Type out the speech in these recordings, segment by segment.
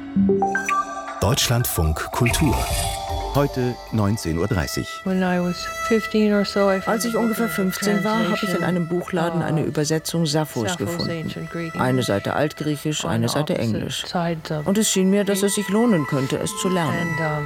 Deutschlandfunk Kultur. Heute 19:30 Uhr. Als ich ungefähr 15 war, habe ich in einem Buchladen eine Übersetzung Sapphos gefunden. Eine Seite Altgriechisch, eine Seite Englisch. Und es schien mir, dass es sich lohnen könnte, es zu lernen.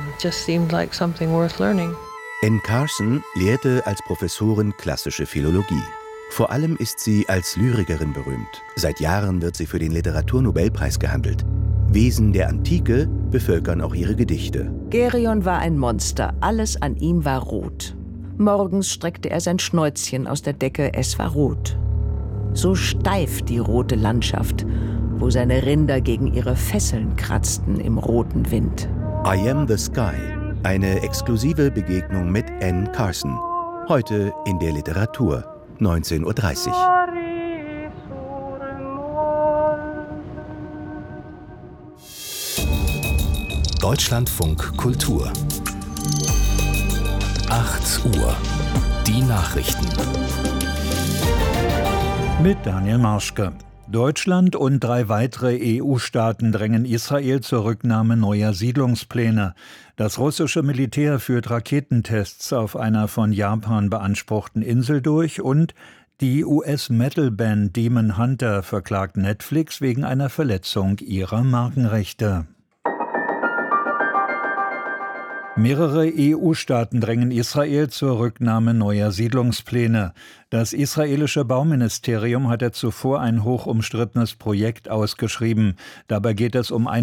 Anne Carson lehrte als Professorin klassische Philologie. Vor allem ist sie als Lyrikerin berühmt. Seit Jahren wird sie für den Literaturnobelpreis gehandelt. Wesen der Antike bevölkern auch ihre Gedichte. Gerion war ein Monster, alles an ihm war rot. Morgens streckte er sein Schnäuzchen aus der Decke, es war rot. So steif die rote Landschaft, wo seine Rinder gegen ihre Fesseln kratzten im roten Wind. I Am the Sky, eine exklusive Begegnung mit Anne Carson. Heute in der Literatur, 19:30 Uhr. Deutschlandfunk Kultur. 8 Uhr. Die Nachrichten. Mit Daniel Marschke. Deutschland und 3 weitere EU-Staaten drängen Israel zur Rücknahme neuer Siedlungspläne. Das russische Militär führt Raketentests auf einer von Japan beanspruchten Insel durch und die US-Metal-Band Demon Hunter verklagt Netflix wegen einer Verletzung ihrer Markenrechte. Mehrere EU-Staaten drängen Israel zur Rücknahme neuer Siedlungspläne. Das israelische Bauministerium hatte zuvor ein hochumstrittenes Projekt ausgeschrieben. Dabei geht es um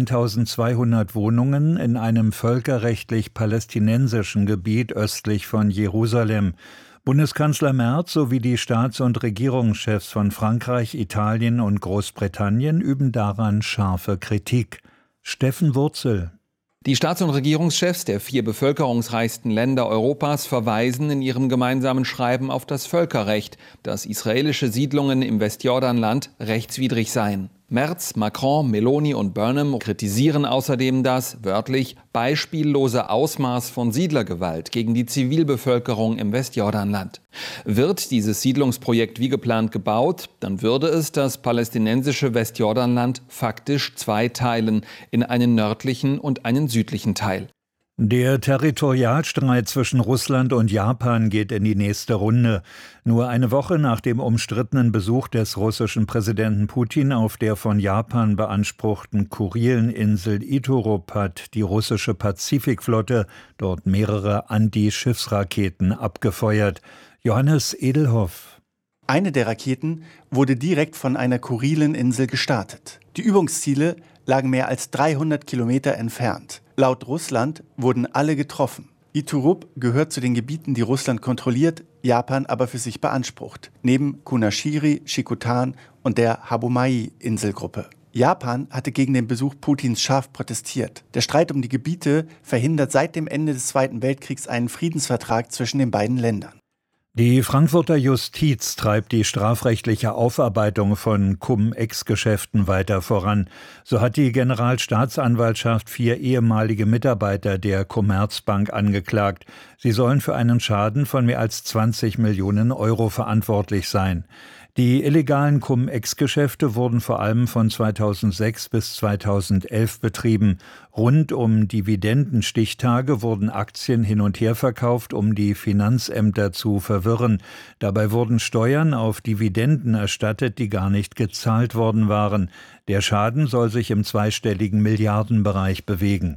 1200 Wohnungen in einem völkerrechtlich palästinensischen Gebiet östlich von Jerusalem. Bundeskanzler Merz sowie die Staats- und Regierungschefs von Frankreich, Italien und Großbritannien üben daran scharfe Kritik. Steffen Wurzel. Die Staats- und Regierungschefs der 4 bevölkerungsreichsten Länder Europas verweisen in ihrem gemeinsamen Schreiben auf das Völkerrecht, dass israelische Siedlungen im Westjordanland rechtswidrig seien. Merz, Macron, Meloni und Burnham kritisieren außerdem das, wörtlich, beispiellose Ausmaß von Siedlergewalt gegen die Zivilbevölkerung im Westjordanland. Wird dieses Siedlungsprojekt wie geplant gebaut, dann würde es das palästinensische Westjordanland faktisch zweiteilen, in einen nördlichen und einen südlichen Teil. Der Territorialstreit zwischen Russland und Japan geht in die nächste Runde. Nur eine Woche nach dem umstrittenen Besuch des russischen Präsidenten Putin auf der von Japan beanspruchten Kurilinsel Iturup hat die russische Pazifikflotte dort mehrere Anti-Schiffsraketen abgefeuert. Johannes Edelhoff. Eine der Raketen wurde direkt von einer Kurilinsel gestartet. Die Übungsziele lagen mehr als 300 Kilometer entfernt. Laut Russland wurden alle getroffen. Iturup gehört zu den Gebieten, die Russland kontrolliert, Japan aber für sich beansprucht, neben Kunashiri, Shikotan und der Habomai-Inselgruppe. Japan hatte gegen den Besuch Putins scharf protestiert. Der Streit um die Gebiete verhindert seit dem Ende des Zweiten Weltkriegs einen Friedensvertrag zwischen den beiden Ländern. Die Frankfurter Justiz treibt die strafrechtliche Aufarbeitung von Cum-Ex-Geschäften weiter voran. So hat die Generalstaatsanwaltschaft 4 ehemalige Mitarbeiter der Commerzbank angeklagt. Sie sollen für einen Schaden von mehr als 20 Millionen Euro verantwortlich sein. Die illegalen Cum-Ex-Geschäfte wurden vor allem von 2006 bis 2011 betrieben. Rund um Dividendenstichtage wurden Aktien hin und her verkauft, um die Finanzämter zu verwirren. Dabei wurden Steuern auf Dividenden erstattet, die gar nicht gezahlt worden waren. Der Schaden soll sich im zweistelligen Milliardenbereich bewegen.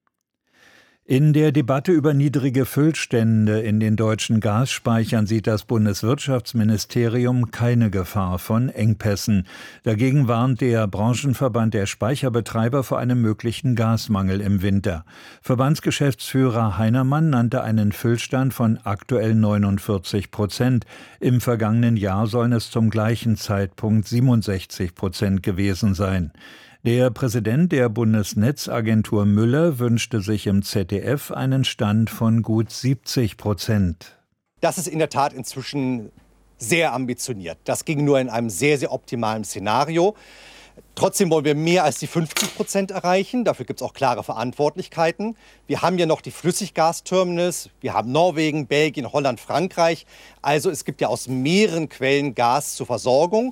In der Debatte über niedrige Füllstände in den deutschen Gasspeichern sieht das Bundeswirtschaftsministerium keine Gefahr von Engpässen. Dagegen warnt der Branchenverband der Speicherbetreiber vor einem möglichen Gasmangel im Winter. Verbandsgeschäftsführer Heinermann nannte einen Füllstand von aktuell 49%. Im vergangenen Jahr sollen es zum gleichen Zeitpunkt 67% gewesen sein. Der Präsident der Bundesnetzagentur Müller wünschte sich im ZDF einen Stand von gut 70%. Das ist in der Tat inzwischen sehr ambitioniert. Das ging nur in einem sehr, sehr optimalen Szenario. Trotzdem wollen wir mehr als die 50% erreichen. Dafür gibt es auch klare Verantwortlichkeiten. Wir haben ja noch die Flüssiggasterminals. Wir haben Norwegen, Belgien, Holland, Frankreich. Also es gibt ja aus mehreren Quellen Gas zur Versorgung.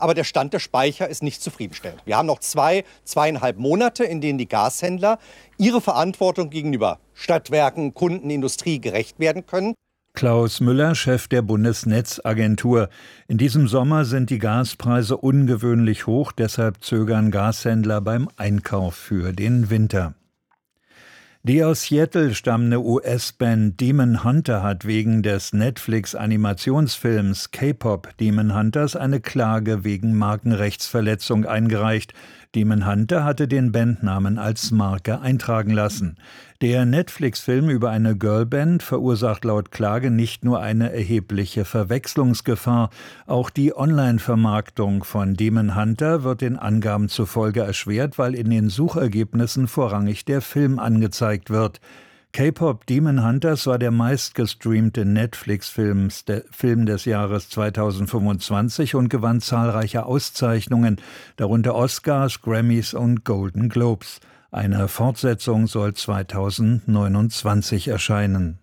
aber der Stand der Speicher ist nicht zufriedenstellend. Wir haben noch 2,5 Monate, in denen die Gashändler ihre Verantwortung gegenüber Stadtwerken, Kunden, Industrie gerecht werden können. Klaus Müller, Chef der Bundesnetzagentur. In diesem Sommer sind die Gaspreise ungewöhnlich hoch, deshalb zögern Gashändler beim Einkauf für den Winter. Die aus Seattle stammende US-Band Demon Hunter hat wegen des Netflix-Animationsfilms K-Pop Demon Hunters eine Klage wegen Markenrechtsverletzung eingereicht. Demon Hunter hatte den Bandnamen als Marke eintragen lassen. Der Netflix-Film über eine Girlband verursacht laut Klage nicht nur eine erhebliche Verwechslungsgefahr, auch die Online-Vermarktung von Demon Hunter wird den Angaben zufolge erschwert, weil in den Suchergebnissen vorrangig der Film angezeigt wird. K-Pop Demon Hunters war der meistgestreamte Netflix-Film des Jahres 2025 und gewann zahlreiche Auszeichnungen, darunter Oscars, Grammys und Golden Globes. Eine Fortsetzung soll 2029 erscheinen.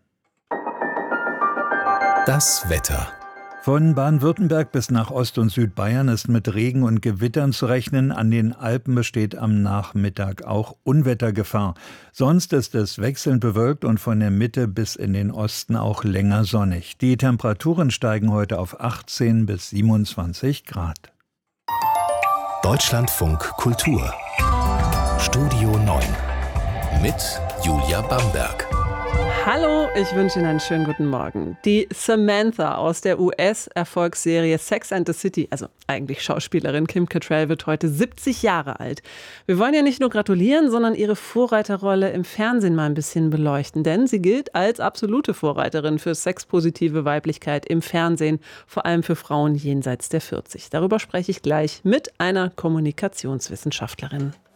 Das Wetter. Von Baden-Württemberg bis nach Ost- und Südbayern ist mit Regen und Gewittern zu rechnen. An den Alpen besteht am Nachmittag auch Unwettergefahr. Sonst ist es wechselnd bewölkt und von der Mitte bis in den Osten auch länger sonnig. Die Temperaturen steigen heute auf 18 bis 27 Grad. Deutschlandfunk Kultur. Studio 9 mit Julia Bamberg. Hallo, ich wünsche Ihnen einen schönen guten Morgen. Die Samantha aus der US-Erfolgsserie Sex and the City, also eigentlich Schauspielerin Kim Cattrall, wird heute 70 Jahre alt. Wir wollen ihr nicht nur gratulieren, sondern ihre Vorreiterrolle im Fernsehen mal ein bisschen beleuchten. Denn sie gilt als absolute Vorreiterin für sexpositive Weiblichkeit im Fernsehen, vor allem für Frauen jenseits der 40. Darüber spreche ich gleich mit einer Kommunikationswissenschaftlerin.